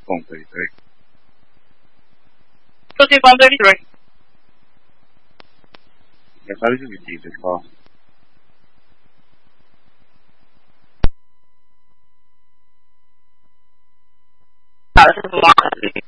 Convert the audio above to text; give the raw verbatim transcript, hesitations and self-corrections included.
Phone thirty-three. Proceed phone thirty-three. Yes, how did you receive this call? Uh, this is Mark.